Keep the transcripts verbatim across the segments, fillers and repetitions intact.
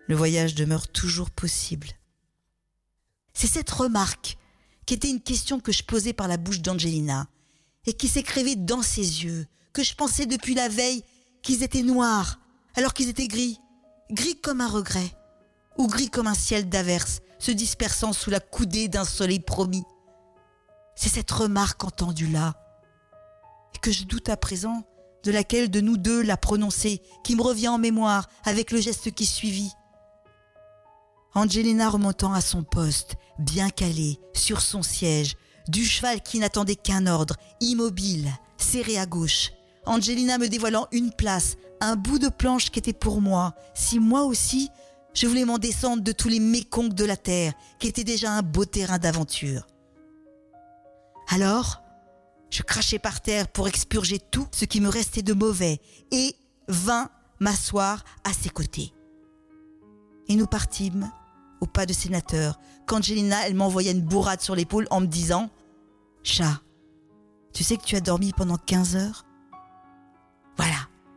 le voyage demeure toujours possible. C'est cette remarque qui était une question que je posais par la bouche d'Angelina et qui s'écrivait dans ses yeux, que je pensais depuis la veille qu'ils étaient noirs alors qu'ils étaient gris, gris comme un regret, ou gris comme un ciel d'averse se dispersant sous la coudée d'un soleil promis. C'est cette remarque entendue là, et que je doute à présent de laquelle de nous deux l'a prononcée, qui me revient en mémoire avec le geste qui suivit. Angelina remontant à son poste, bien calée, sur son siège, du cheval qui n'attendait qu'un ordre, immobile, serré à gauche. Angelina me dévoilant une place, un bout de planche qui était pour moi, si moi aussi, je voulais m'en descendre de tous les méconques de la terre, qui était déjà un beau terrain d'aventure. Alors, je crachai par terre pour expurger tout ce qui me restait de mauvais et vins m'asseoir à ses côtés. Et nous partîmes au pas de sénateur, qu'Angelina, elle m'envoya une bourrade sur l'épaule en me disant « Chat, tu sais que tu as dormi pendant quinze heures ? Voilà. »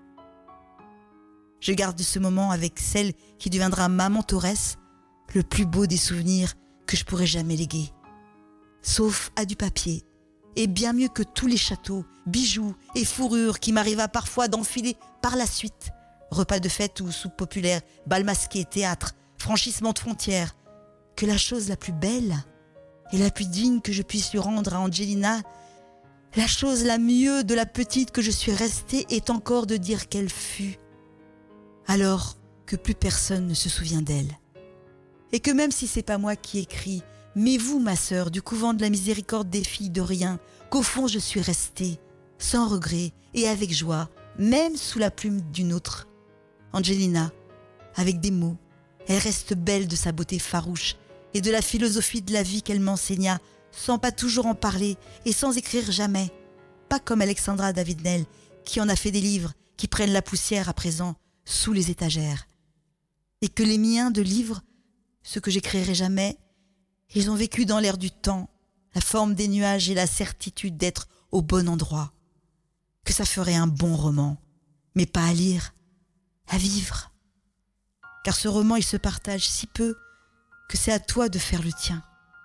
Je garde ce moment avec celle qui deviendra maman Torres, le plus beau des souvenirs que je pourrai jamais léguer. Sauf à du papier, et bien mieux que tous les châteaux, bijoux et fourrures qui m'arriva parfois d'enfiler par la suite. Repas de fête ou soupe populaire, bal masqué, théâtre, franchissement de frontières, que la chose la plus belle et la plus digne que je puisse lui rendre à Angelina, la chose la mieux de la petite que je suis restée est encore de dire qu'elle fut, alors que plus personne ne se souvient d'elle. Et que même si c'est pas moi qui écris, mais vous, ma sœur, du couvent de la miséricorde des filles de rien, qu'au fond je suis restée, sans regret et avec joie, même sous la plume d'une autre. Angelina, avec des mots, elle reste belle de sa beauté farouche et de la philosophie de la vie qu'elle m'enseigna, sans pas toujours en parler et sans écrire jamais. Pas comme Alexandra David-Nel, qui en a fait des livres qui prennent la poussière à présent sous les étagères. Et que les miens de livres, ceux que j'écrirai jamais, ils ont vécu dans l'air du temps, la forme des nuages et la certitude d'être au bon endroit. Que ça ferait un bon roman, mais pas à lire, à vivre. Car ce roman, il se partage si peu que c'est à toi de faire le tien.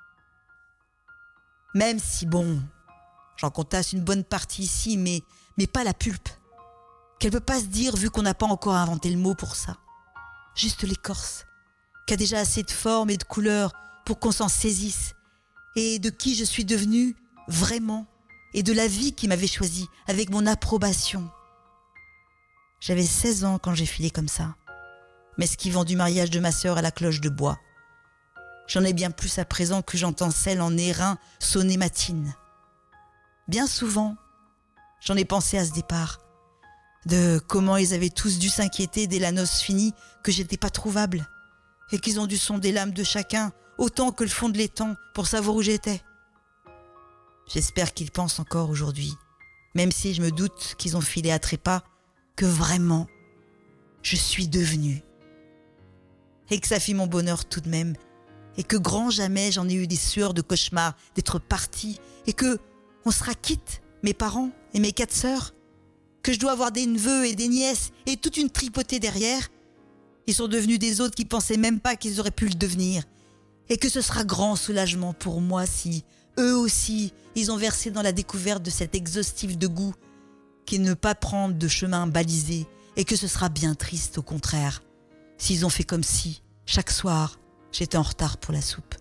Même si, bon, j'en contasse une bonne partie ici, mais, mais pas la pulpe. Qu'elle peut pas se dire vu qu'on n'a pas encore inventé le mot pour ça. Juste l'écorce, qui a déjà assez de forme et de couleurs pour qu'on s'en saisisse, et de qui je suis devenue vraiment, et de la vie qui m'avait choisie avec mon approbation. J'avais seize ans quand j'ai filé comme ça, m'esquivant du mariage de ma sœur à la cloche de bois. J'en ai bien plus à présent que j'entends celle en airain sonner matine. Bien souvent, j'en ai pensé à ce départ, de comment ils avaient tous dû s'inquiéter dès la noce finie que j'étais pas trouvable, et qu'ils ont dû sonder l'âme de chacun autant que le fond de l'étang pour savoir où j'étais. J'espère qu'ils pensent encore aujourd'hui, même si je me doute qu'ils ont filé à trépas, que vraiment, je suis devenue. Et que ça fit mon bonheur tout de même, et que grand jamais j'en ai eu des sueurs de cauchemar d'être partie, et que on sera quitte, mes parents et mes quatre sœurs, que je dois avoir des neveux et des nièces et toute une tripotée derrière. Ils sont devenus des autres qui pensaient même pas qu'ils auraient pu le devenir, et que ce sera grand soulagement pour moi si, eux aussi, ils ont versé dans la découverte de cet exhaustif de goût qui ne pas prendre de chemin balisé, et que ce sera bien triste au contraire, s'ils ont fait comme si, chaque soir, j'étais en retard pour la soupe.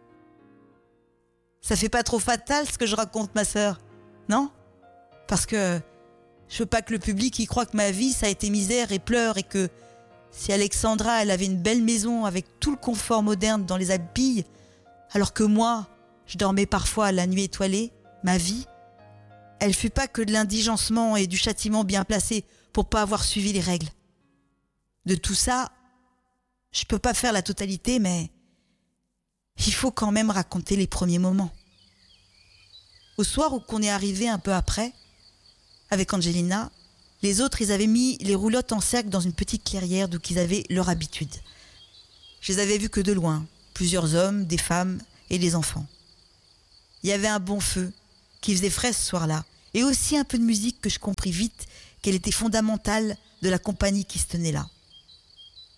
Ça fait pas trop fatal ce que je raconte, ma sœur, non ? Parce que je veux pas que le public y croie que ma vie, ça a été misère et pleurs, et que si Alexandra, elle avait une belle maison avec tout le confort moderne dans les habilles, alors que moi, je dormais parfois à la nuit étoilée, ma vie, elle fut pas que de l'indigencement et du châtiment bien placé pour pas avoir suivi les règles. De tout ça, je peux pas faire la totalité, mais il faut quand même raconter les premiers moments. Au soir où qu'on est arrivé un peu après, avec Angelina, les autres, ils avaient mis les roulottes en cercle dans une petite clairière d'où ils avaient leur habitude. Je les avais vus que de loin, plusieurs hommes, des femmes et des enfants. Il y avait un bon feu qui faisait frais ce soir-là, et aussi un peu de musique que je compris vite qu'elle était fondamentale de la compagnie qui se tenait là.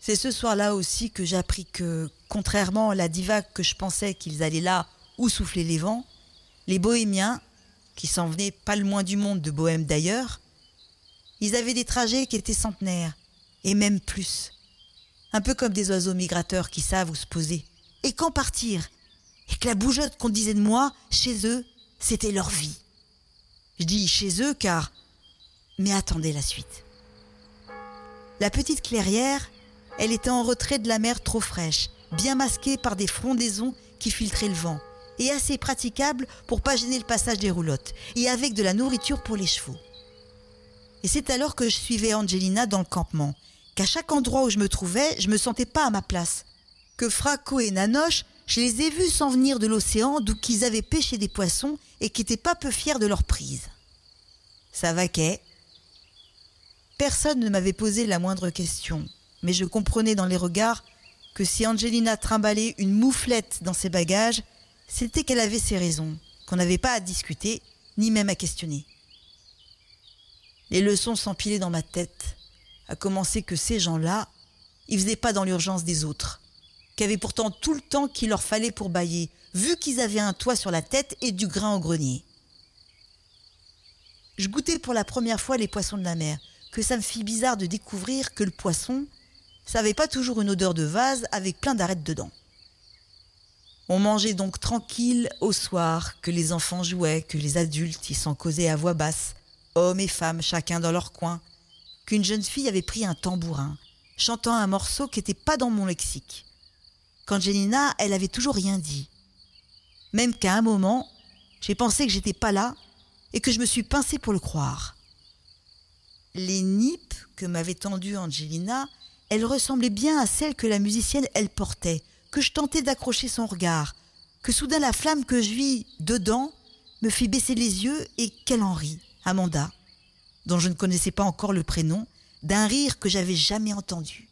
C'est ce soir-là aussi que j'ai appris que, contrairement à la diva que je pensais qu'ils allaient là où soufflaient les vents, les bohémiens, qui s'en venaient pas le moins du monde de Bohême d'ailleurs, ils avaient des trajets qui étaient centenaires, et même plus. Un peu comme des oiseaux migrateurs qui savent où se poser. Et quand partir? Et que la bougeotte qu'on disait de moi, chez eux, c'était leur vie. Je dis chez eux car... Mais attendez la suite. La petite clairière, elle était en retrait de la mer trop fraîche, bien masquée par des frondaisons qui filtraient le vent, et assez praticable pour pas gêner le passage des roulottes, et avec de la nourriture pour les chevaux. Et c'est alors que je suivais Angelina dans le campement, qu'à chaque endroit où je me trouvais, je me sentais pas à ma place. Que Fraco et Nanoche, je les ai vus s'en venir de l'océan d'où qu'ils avaient pêché des poissons et qui n'étaient pas peu fiers de leur prise. Ça vaquait. Personne ne m'avait posé la moindre question, mais je comprenais dans les regards que si Angelina trimballait une mouflette dans ses bagages, c'était qu'elle avait ses raisons, qu'on n'avait pas à discuter, ni même à questionner. Les leçons s'empilaient dans ma tête, à commencer que ces gens-là, ils faisaient pas dans l'urgence des autres, qui avaient pourtant tout le temps qu'il leur fallait pour bailler, vu qu'ils avaient un toit sur la tête et du grain au grenier. Je goûtais pour la première fois les poissons de la mer, que ça me fit bizarre de découvrir que le poisson, ça n'avait pas toujours une odeur de vase avec plein d'arêtes dedans. On mangeait donc tranquille au soir, que les enfants jouaient, que les adultes y s'en causaient à voix basse, hommes et femmes chacun dans leur coin, qu'une jeune fille avait pris un tambourin, chantant un morceau qui n'était pas dans mon lexique. Qu'Angelina, elle avait toujours rien dit. Même qu'à un moment, j'ai pensé que j'étais pas là et que je me suis pincée pour le croire. Les nippes que m'avait tendues Angelina, elles ressemblaient bien à celles que la musicienne, elle portait, que je tentais d'accrocher son regard, que soudain la flamme que je vis dedans me fit baisser les yeux et qu'elle en rit, Amanda, dont je ne connaissais pas encore le prénom, d'un rire que j'avais jamais entendu.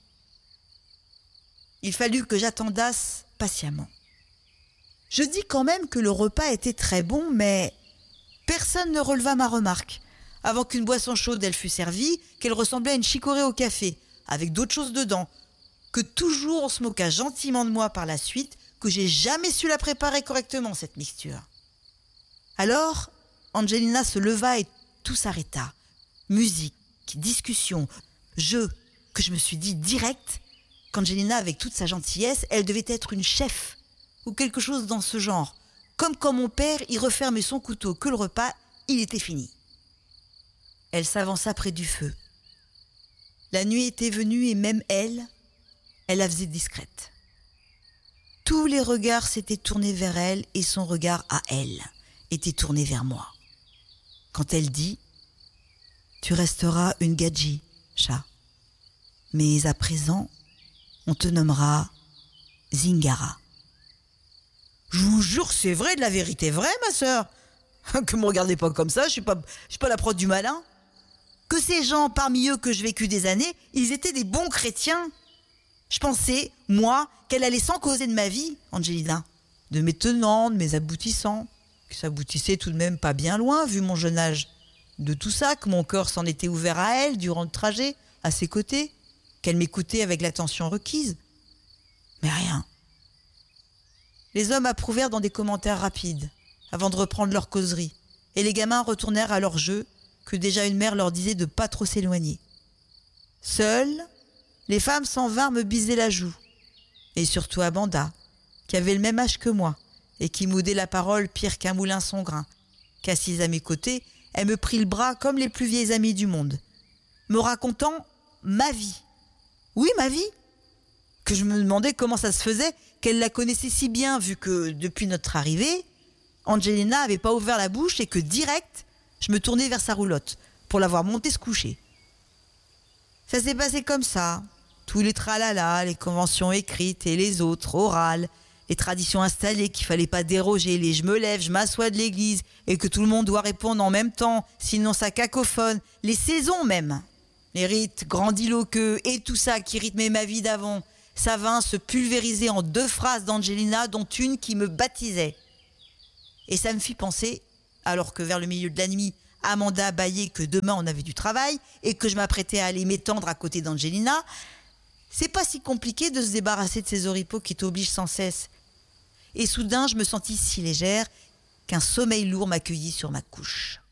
Il fallut que j'attendasse patiemment. Je dis quand même que le repas était très bon, mais personne ne releva ma remarque, avant qu'une boisson chaude elle fût servie, qu'elle ressemblait à une chicorée au café, avec d'autres choses dedans, que toujours on se moqua gentiment de moi par la suite, que j'ai jamais su la préparer correctement, cette mixture. Alors, Angelina se leva et tout s'arrêta. Musique, discussion, jeu, que je me suis dit direct qu'Angelina, avec toute sa gentillesse, elle devait être une chef, ou quelque chose dans ce genre, comme quand mon père y refermait son couteau, que le repas, il était fini. Elle s'avança près du feu. La nuit était venue et même elle, elle la faisait discrète. Tous les regards s'étaient tournés vers elle et son regard à elle était tourné vers moi. Quand elle dit « Tu resteras une gadji, chat, mais à présent, on te nommera Zingara. » Je vous jure, c'est vrai, de la vérité vraie, ma sœur. Que me regardez pas comme ça, je suis pas, je suis pas la prod du malin. Que ces gens, parmi eux que je vécus des années, ils étaient des bons chrétiens. Je pensais, moi, qu'elle allait sans causer de ma vie, Angelina, de mes tenants, de mes aboutissants, que ça aboutissait tout de même pas bien loin, vu mon jeune âge. De tout ça, que mon cœur s'en était ouvert à elle durant le trajet, à ses côtés, qu'elle m'écoutait avec l'attention requise. Mais rien. Les hommes approuvèrent dans des commentaires rapides, avant de reprendre leur causerie, et les gamins retournèrent à leur jeu, que déjà une mère leur disait de pas trop s'éloigner. Seules, les femmes s'en vinrent me biser la joue, et surtout Amanda, qui avait le même âge que moi, et qui moudait la parole pire qu'un moulin son grain, qu'assise à mes côtés, elle me prit le bras comme les plus vieilles amies du monde, me racontant ma vie. Oui, ma vie, que je me demandais comment ça se faisait qu'elle la connaissait si bien, vu que, depuis notre arrivée, Angelina n'avait pas ouvert la bouche et que, direct, je me tournais vers sa roulotte pour la voir monter se coucher. Ça s'est passé comme ça, tous les tralala, les conventions écrites et les autres, orales, les traditions installées qu'il fallait pas déroger, les je me lève, je m'assois de l'église et que tout le monde doit répondre en même temps, sinon ça cacophone, les saisons même, les rites grandiloqueux et tout ça qui rythmait ma vie d'avant, ça vint se pulvériser en deux phrases d'Angelina, dont une qui me baptisait. Et ça me fit penser, alors que vers le milieu de la nuit, Amanda bâillait que demain on avait du travail et que je m'apprêtais à aller m'étendre à côté d'Angelina, C'est pas si compliqué de se débarrasser de ces oripeaux qui t'obligent sans cesse. Et soudain, je me sentis si légère qu'un sommeil lourd m'accueillit sur ma couche.